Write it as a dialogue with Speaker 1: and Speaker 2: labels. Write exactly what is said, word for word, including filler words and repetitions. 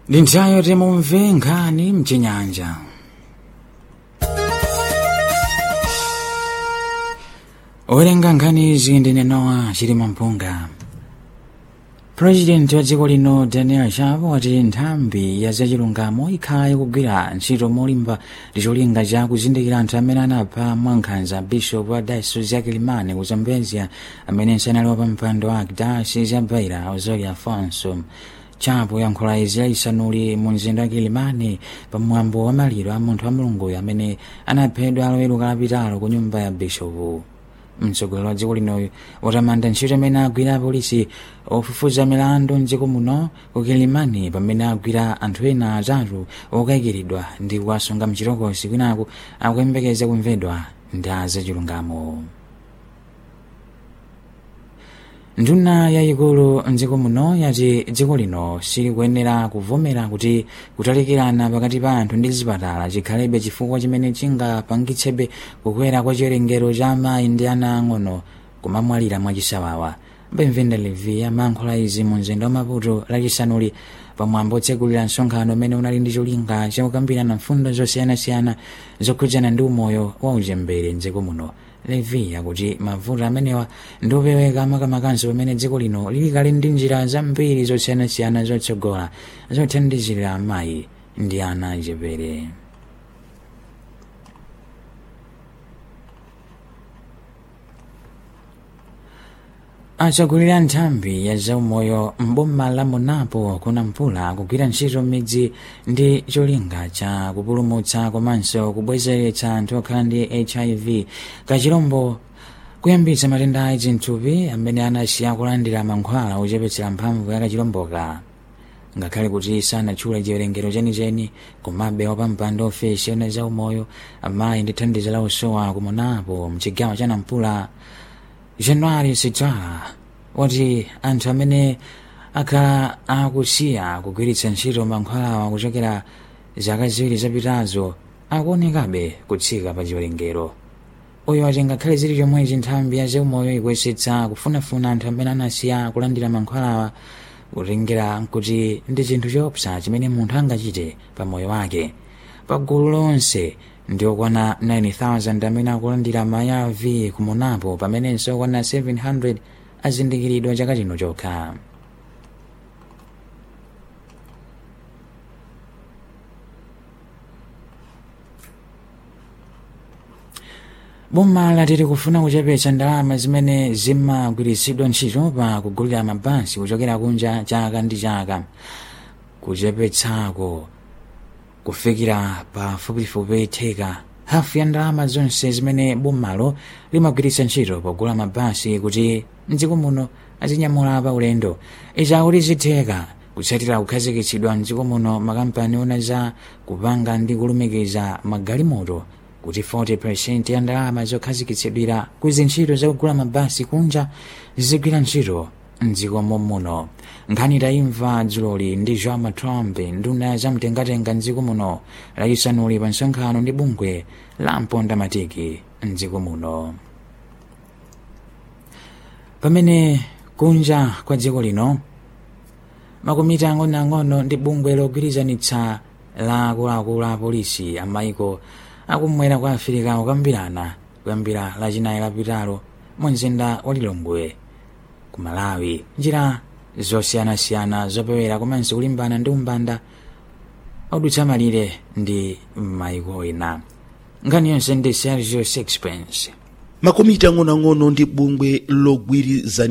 Speaker 1: Ndinthayo timumve nkhani mchinyanja. Owerenga nkhani izi ndine Noah Chilima Mpunga. President wa dziko lino Daniel Chapo wati nthambi ya zachilungamo ikhala ikugwira ntchito molimba ndi cholinga cha kuzindikira anthu amene anapha mwankhanza Bishop wa Diocese ya Kilimani ku Zambezia amene sanali pa mpando wa Diocese ya Beira Ozori Afonso. Chapo yankhula izi laisanuli mu mzinda wa Kilimani pamwambo wa maliro a munthu wa Mulungu amene anaphedwa aloweruka lapitalo ku nyumba ya Bishop. Mtsogoleri wa dziko lino watamanda ntchito imene agwira apolisi ofufuza milandu mdziko muno ku Kilimani pamene agwira anthu ena atatu okayikiridwa ndi kuwasunga mchitokosi kwinaku akuyembekeza kumvedwa ndi azachilungamo. Nduna yayikulu mdziko muno yati dziko lino silikuyenera kuvomera kuti kutalikirana pakati pa anthu ndi zipatala chikhalebe chifukwa chimene chingapangitsebe kukwera kwa chiwerengero cha amayi ndi ana ang'ono kumamwalira mwachisawawa. Benvenda Levi amankhula izi mu mzinda wa Maputo lachisanuli pamwambo otsegulira msonkhano umene unali ndi cholinga chakukambirana mfundo zosiyanasiyana zokhudzana ndi umoyo wa uchembere mdziko muno. Levi akuti mavuto amenewa ndi opeweka makamakazi pamene dziko lino lili kale ndi njira zambiri zosiyanasiyana zotsogola zothandizira amayi ndi ana achepere. Atsogolera nthambi ya zaumoyo m'boma la Monapo kunampula kugwira ntchito m'midzi ndi cholinga cha kupulumutsa komanso kubwezeretsa anthu okhala ndi H I V kachilombo kuyambitsa matenda a chinthupi amene anasiya kulandira mankhwala ochepetsera mphamvu ya kachilomboka. Ngakhale kuti sanatchule chiwerengero chenicheni komabe wapampando ofesi yona zaumoyo amayi ndi thandizo la usowa ku Monapo mchigawo cha Nampula January Sitala wati anthu amene akhala akusiya kugwiritsa ntchito mankhwalawa kuchokera zaka ziwiri zapitazo akuonekabe kutsika pa chiwerengero. Uyu wati ngakhale zili chomwechi nthambi ya zaumoyo ikuyesetsa kufunafuna anthu amene anasiya kulandira mankhwalawa kutengera kuti ndi chinthu chopsa chimene munthu angachite pa moyo wake. Pa gulu lonse ndi okwana nine thousand amene akulandira ma A R V ku Monapo pamenenso okwana seven hundred azindikiridwa chaka chino chokha. Boma lati kufuna kuchepetsa ndalama zimene zimagwiritsidwa ntchito pa kugulira mabasi kuchokera kunja chaka ndi chaka, kuchepetsako kufikira pa fupifupi theka hafu ya ndalama zonse zimene bomalo limagwiritsa ntchito pogula mabasi kuti mdziko muno azinyamula pa ulendo. Izi akuti zitheka kutsatira kukhazikitsidwa mdziko muno makampani ona za kupanga ndi kulumikiza magalimoto kuti forty percent ya ndalama zokhazikitsidwira kuzi ntchito zakugula mabasi kunja zigwira ntchito mdziko muno. Nkhani tayimva dzuloli ndi João Matrambe nduna zamtengatenga mdziko muno lachisanuli pa msonkhano ndi bungwe la mponda matiki mdziko muno. Pamene kunja kwa dziko lino makomiti ang'onoang'ono ndi bungwe logwirizanitsa la akuluakulu a polisi amayiko akumwera kwa Afirika kukambirana kuyambira lachinayi lapitalo mu mzinda wa Lilongwe ku Malawi njira zosiyanasiyana zopewera komanso kulimbana ndi umbanda odutsa malire ndi mayiko ena. Nkhani yonse ndi Sergio Sixpence.
Speaker 2: Makomiti ang'onoang'ono ndi bungwe logwirizanitsa